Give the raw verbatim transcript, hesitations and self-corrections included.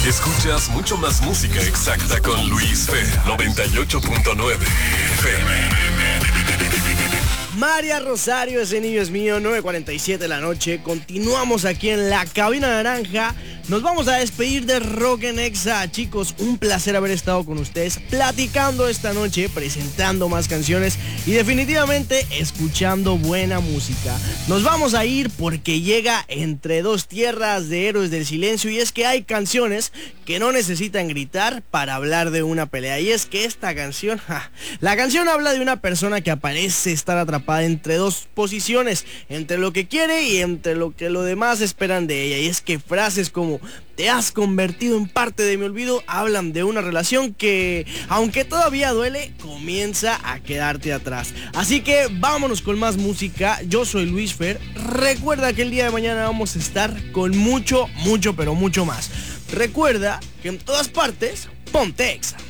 Escuchas mucho más música exacta con Luis Fer, noventa y ocho punto nueve F M. María Rosario, ese niño es mío, nueve cuarenta y siete de la noche. Continuamos aquí en la cabina naranja. Nos vamos a despedir de Rock en Exa. Chicos, un placer haber estado con ustedes platicando esta noche, presentando más canciones y definitivamente escuchando buena música. Nos vamos a ir porque llega Entre Dos Tierras de Héroes del Silencio, y es que hay canciones que no necesitan gritar para hablar de una pelea. Y es que esta canción, ja, la canción habla de una persona que aparece estar atrapada entre dos posiciones, entre lo que quiere y entre lo que los demás esperan de ella. Y es que frases como "te has convertido en parte de mi olvido" hablan de una relación que, aunque todavía duele, comienza a quedarte atrás. Así que vámonos con más música. Yo soy Luis Fer. Recuerda que el día de mañana vamos a estar con mucho, mucho, pero mucho más. Recuerda que en todas partes, ponte Exa.